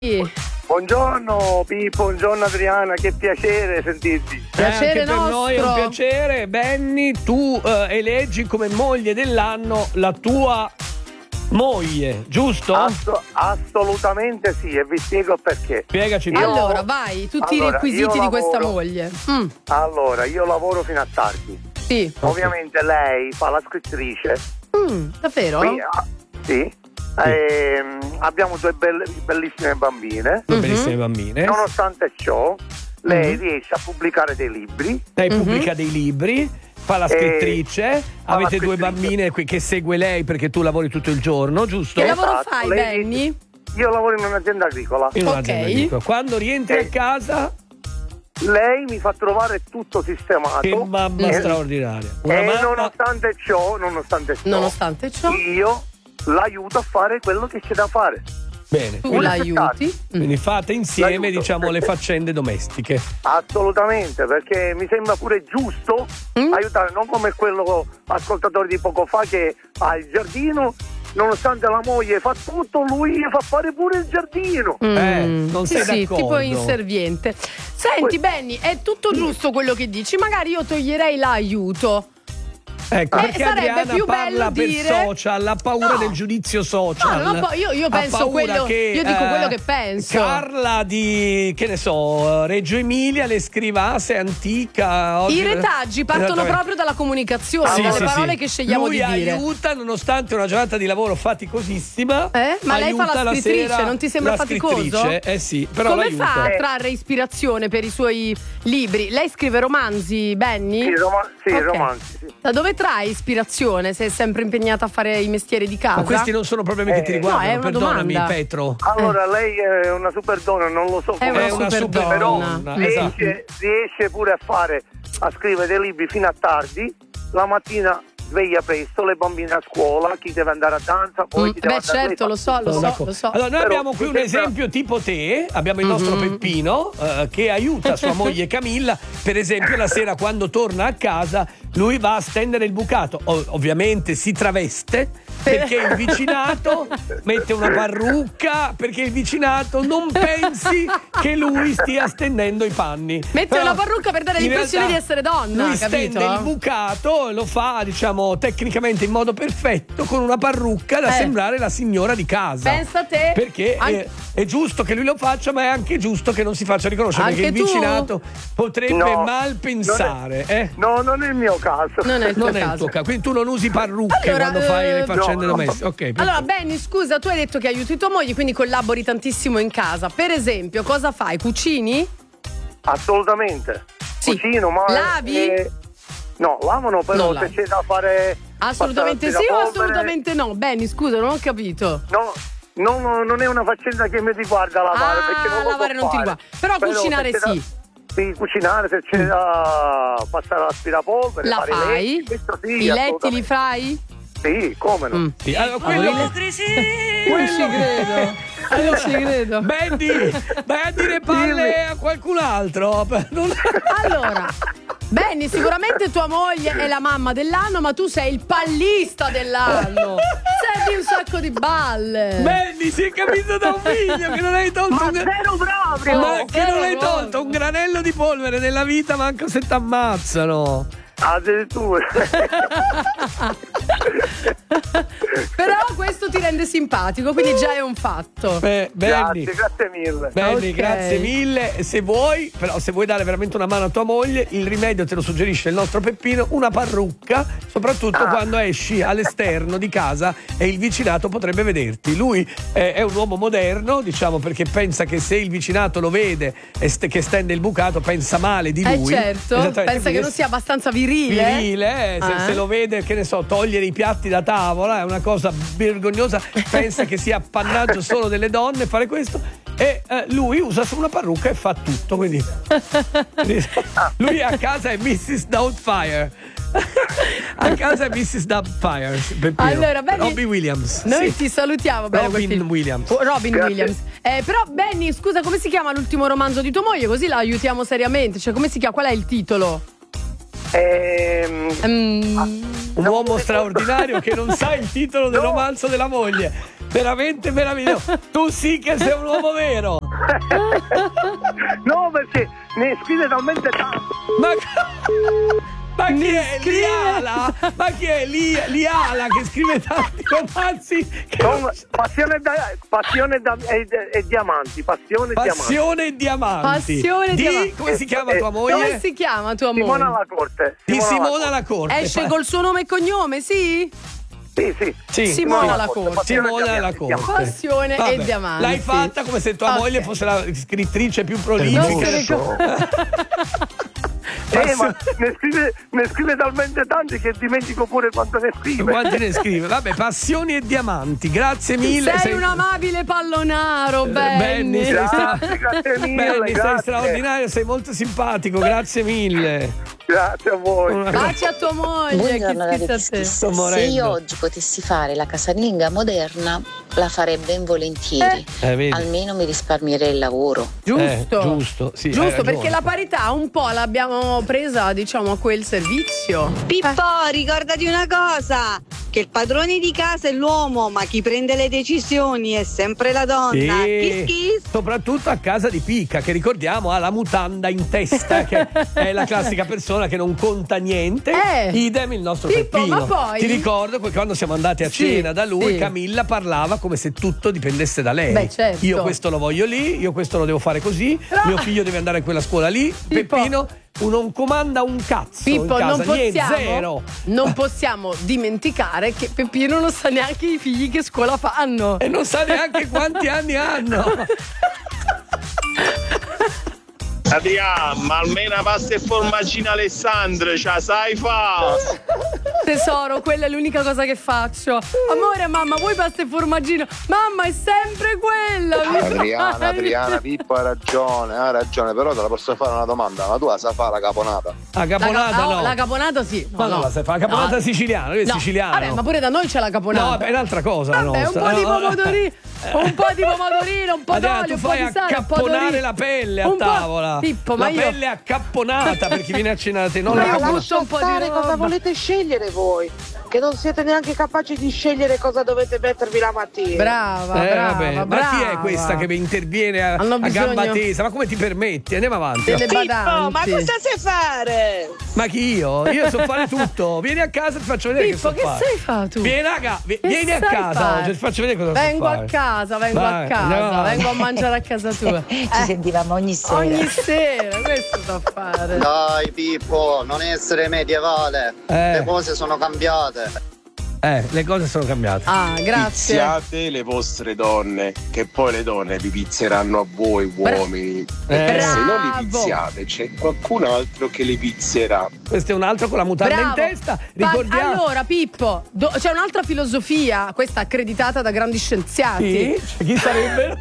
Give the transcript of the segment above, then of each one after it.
Buongiorno Pippo, buongiorno Adriana, che piacere sentirti. Piacere anche per noi è un piacere. Benny, tu eleggi come moglie dell'anno la tua moglie, giusto? Assolutamente sì, e vi spiego perché. Spiegaci. Allora, vai, tutti i requisiti di questa moglie. Allora, io lavoro fino a tardi. Sì. Ovviamente lei fa la scrittrice. Davvero? Sì. Abbiamo due bellissime bambine. Bellissime bambine. Nonostante ciò, lei riesce a pubblicare dei libri. Lei pubblica dei libri, fa la scrittrice. Avete due bambine che segue lei perché tu lavori tutto il giorno, giusto? Che lavoro fai, Benny? Io lavoro in un'azienda agricola. Quando rientri a casa, lei mi fa trovare tutto sistemato. che mamma straordinaria. Nonostante ciò, io l'aiuto a fare quello che c'è da fare. Bene. Tu l'aiuti. Quindi fate insieme, diciamo, le faccende domestiche. Assolutamente, perché mi sembra pure giusto aiutare, non come quello ascoltatore di poco fa che ha il giardino. Nonostante la moglie fa tutto, lui fa fare pure il giardino. Non sei d'accordo? Tipo inserviente. Senti, Benny, è tutto giusto quello che dici. Magari io toglierei l'aiuto. Ecco, perché Adriana più parla per dire... social, ha paura del giudizio social. No, io penso quello che io dico quello che penso. Carla di, che ne so, Reggio Emilia le scriva sei antica. I retaggi partono proprio dalla comunicazione, dalle parole che scegliamo di dire. Lui aiuta nonostante una giornata di lavoro faticosissima. Ma lei fa la scrittrice, non ti sembra faticoso? Sì, però come l'aiuta. fa a trarre ispirazione per i suoi libri? Lei scrive romanzi, Benny? Sì, romanzi, sì. Da dove trae ispirazione se è sempre impegnata a fare i mestieri di casa? Ma questi non sono problemi che ti riguardano, no, è una perdonami domanda. Petro. Allora, lei è una super donna, non lo so come. È una super donna. Riesce pure a scrivere dei libri fino a tardi. La mattina sveglia presto, le bambine a scuola, chi deve andare a danza, poi chi deve andare certo, lo so. Allora, noi abbiamo qui un esempio tipo te, abbiamo il nostro Peppino che aiuta sua moglie Camilla, per esempio la sera quando torna a casa lui va a stendere il bucato, ovviamente si traveste perché il vicinato mette una parrucca, perché il vicinato non pensi che lui stia stendendo i panni. Mette una parrucca per dare l'impressione di essere donna, lui capito? stende il bucato e lo fa, diciamo, tecnicamente in modo perfetto con una parrucca da sembrare la signora di casa. Pensa a te. Perché è giusto che lui lo faccia, ma è anche giusto che non si faccia riconoscere, anche perché il vicinato potrebbe mal pensare. No, non è il mio caso. Non è il tuo caso. Quindi tu non usi parrucche quando fai le faccende domestiche. Okay, allora, Benny, scusa, tu hai detto che aiuti tua moglie, quindi collabori tantissimo in casa. Per esempio, cosa fai? Cucini? Assolutamente. Sì. Cucino, ma lavi? No, lavano, però se c'è da fare. Assolutamente sì o assolutamente no? Benny, scusa, non ho capito. No, non è una faccenda che mi riguarda lavare, perché non lo lavare so non ti fare. riguarda. Però cucinare sì. Sì, cucinare, se c'è da passare l'aspirapolvere, la fare fai? Sì, i letti li fai? Sì, come no? Sì. Allora, non ci credo. Benny, vai a dire palle a qualcun altro. Allora, Benny, sicuramente tua moglie è la mamma dell'anno, ma tu sei il pallista dell'anno. Senti un sacco di balle. Benny, si è capito da un figlio che non hai tolto hai tolto un granello di polvere nella vita, manco se t'ammazzano. Addirittura. Però questo ti rende simpatico, quindi già è un fatto. Benny, grazie mille. Benny, grazie mille. Se vuoi dare veramente una mano a tua moglie, il rimedio te lo suggerisce il nostro Peppino: una parrucca, soprattutto quando esci all'esterno di casa e il vicinato potrebbe vederti. Lui è un uomo moderno, diciamo, perché pensa che se il vicinato lo vede e che stende il bucato, pensa male di lui. Certo, pensa che non sia abbastanza virile. Se lo vede, che ne so, togliere i piatti da tavola è una cosa vergognosa, pensa che sia appannaggio solo delle donne fare questo, e lui usa solo una parrucca e fa tutto, quindi lui a casa è Mrs. Doubtfire. A casa è Mrs. Doubtfire. Allora, Benny, Robbie Williams. Noi ti salutiamo. Robin Williams. Però Benny, scusa, come si chiama l'ultimo romanzo di tua moglie? Così la aiutiamo seriamente. Cioè, come si chiama? Qual è il titolo? Un uomo straordinario che non sa il titolo del romanzo della moglie. veramente meraviglioso. Tu sì che sei un uomo vero. No, perché ne scrive talmente tanto. Ma chi è Liala? Ma chi è Liala che scrive tanti romanzi? Passione e diamanti. Passione e diamanti. Come si chiama tua moglie? Come si chiama tua moglie? Simona Lacorte. Di Simona Lacorte. Esce col suo nome e cognome, sì? Sì. Simona Lacorte. Simona Lacorte. Passione e diamanti. L'hai fatta come se tua moglie fosse la scrittrice più prolifica. Ma ne scrive talmente tanti che dimentico pure quanto ne scrive. Quanti ne scrive? Vabbè, passioni e diamanti. Grazie mille. Sei un amabile pallonaro, Benny. Grazie mille. Benny, sei straordinario, sei molto simpatico. Grazie mille. Grazie a voi. Baci a tua moglie. Buongiorno, a te. Se io oggi potessi fare la casalinga moderna, la farei ben volentieri. Almeno mi risparmierei il lavoro. Giusto, sì, giusto, perché la parità un po' l'abbiamo presa, diciamo, a quel servizio. Pippo, ricordati una cosa, che il padrone di casa è l'uomo, ma chi prende le decisioni è sempre la donna. Kiss. Soprattutto a casa di Picca, che ricordiamo ha la mutanda in testa, che è la classica persona che non conta niente. Idem il nostro Pippo, Peppino. ma poi... Ti ricordo che quando siamo andati a cena da lui, Camilla parlava come se tutto dipendesse da lei. Beh, certo. Io questo lo voglio lì, io questo lo devo fare così, mio figlio deve andare a quella scuola lì. Pippo. Peppino non comanda un cazzo. Pippo, in casa, zero. Non possiamo dimenticare che Peppino non sa neanche i figli che scuola fanno. E non sa neanche quanti anni hanno. Adrià, ma almeno pasta e formaggina Alessandra, ce la sai fa? Tesoro, quella è l'unica cosa che faccio. Amore, mamma, vuoi pasta e formaggino? Mamma, è sempre quella. Adriana, Pippo ha ragione, però te la posso fare una domanda, ma tu la sai fare la caponata? La caponata no. La caponata sì. Ma non la sai fare, la caponata siciliana, lui è siciliano. Vabbè, ma pure da noi c'è la caponata. No, è un'altra cosa la nostra. Un po' di pomodorino, un po' di pomodorino, un po' d'olio, un po' di sale, un po' di accapponare la pelle a tavola. Pippo, la pelle accapponata per chi viene a cena da te. Non ma la butto un po' di roba. Cosa volete scegliere voi? Che non siete neanche capaci di scegliere cosa dovete mettervi la mattina. Brava. Ma chi è questa che interviene a gamba tesa? Ma come ti permetti? Andiamo avanti. Delle Pippo, badanti. ma cosa sai fare? Ma chi io? Io so fare tutto. Vieni a casa e ti faccio vedere Pippo, che so fare. sai fare tu? Vieni a casa oggi, ti faccio vedere cosa so fare. Vengo a casa, vengo a mangiare a casa tua. Ci sentivamo ogni sera. Ogni sera, questo so fare. Dai Pippo, non essere medievale, le cose sono cambiate. Le cose sono cambiate. Grazie. Viziate le vostre donne, che poi le donne vi vizieranno a voi uomini. Se non li viziate, c'è qualcun altro che li vizierà. Questo è un altro con la mutanda in testa. Ricordiamo. Allora, Pippo, c'è un'altra filosofia, questa accreditata da grandi scienziati. Sì? Chi sarebbero?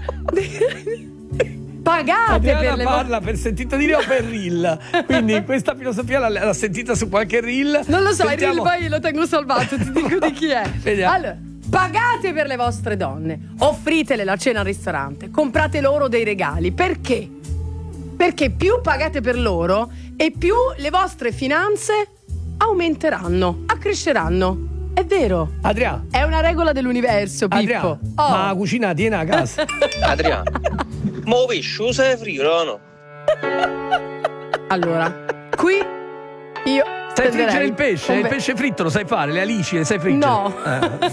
Pagate Adriana per le parla per sentito dire o per reel. Quindi questa filosofia l'ha sentita su qualche reel. Non lo so, Sentiamo. il reel poi lo tengo salvato, ti dico di chi è. Vediamo. Allora, pagate per le vostre donne, offritele la cena al ristorante, comprate loro dei regali. Perché? Perché più pagate per loro e più le vostre finanze aumenteranno, accresceranno. È vero. Adriana. È una regola dell'universo, Pippo. Adriana, ma cucina tiene a casa. Adriana, ma lo pesce lo sai friggere o no? Allora, qui io Sai friggere il pesce? Il pesce fritto lo sai fare? Le alici le sai friggere? No.